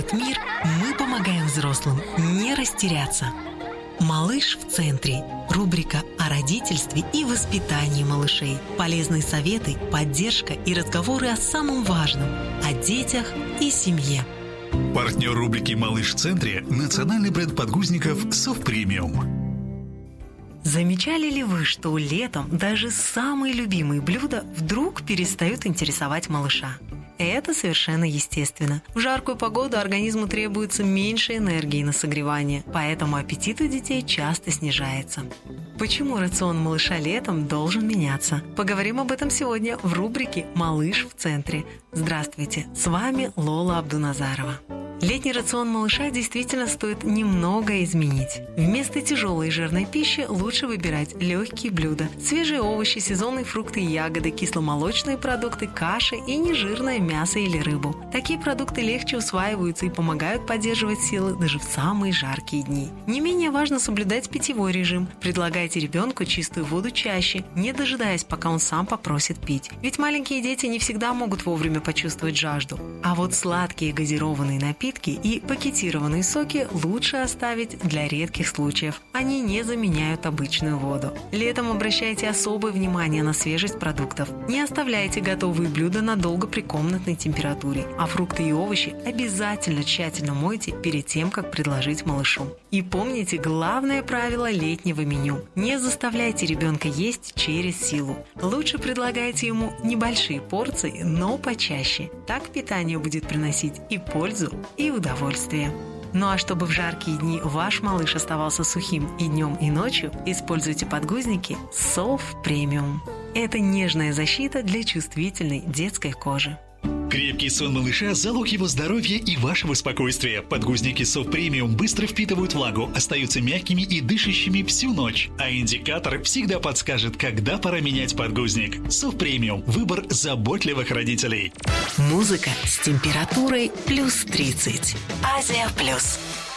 этот мир, мы помогаем взрослым не растеряться. «Малыш в центре» – рубрика о родительстве и воспитании малышей. Полезные советы, поддержка и разговоры о самом важном – о детях и семье. Партнер рубрики «Малыш в центре» – национальный бренд подгузников «Soft Premium». Замечали ли вы, что летом даже самые любимые блюда вдруг перестают интересовать малыша? Это совершенно естественно. В жаркую погоду организму требуется меньше энергии на согревание, поэтому аппетит у детей часто снижается. Почему рацион малыша летом должен меняться? Поговорим об этом сегодня в рубрике «Малыш в центре». Здравствуйте, с вами Лола Абдуназарова. Летний рацион малыша действительно стоит немного изменить. Вместо тяжелой и жирной пищи лучше выбирать легкие блюда. Свежие овощи, сезонные фрукты и ягоды, кисломолочные продукты, каши и нежирное мясо или рыбу. Такие продукты легче усваиваются и помогают поддерживать силы даже в самые жаркие дни. Не менее важно соблюдать питьевой режим. Предлагайте ребенку чистую воду чаще, не дожидаясь, пока он сам попросит пить. Ведь маленькие дети не всегда могут вовремя почувствовать жажду. А вот сладкие газированные напитки и пакетированные соки лучше оставить для редких случаев. Они не заменяют обычную воду. Летом обращайте особое внимание на свежесть продуктов. Не оставляйте готовые блюда надолго при комнатной температуре, а фрукты и овощи обязательно тщательно мойте перед тем, как предложить малышу. И помните главное правило летнего меню. Не заставляйте ребенка есть через силу. Лучше предлагайте ему небольшие порции, но почаще. Так питание будет приносить и пользу, и удовольствие. Ну а чтобы в жаркие дни ваш малыш оставался сухим и днем, и ночью, используйте подгузники Soft Premium. Это нежная защита для чувствительной детской кожи. Крепкий сон малыша – залог его здоровья и вашего спокойствия. Подгузники Soft Premium быстро впитывают влагу, остаются мягкими и дышащими всю ночь. А индикатор всегда подскажет, когда пора менять подгузник. Soft Premium – выбор заботливых родителей. Музыка с температурой плюс 30. Азия Плюс.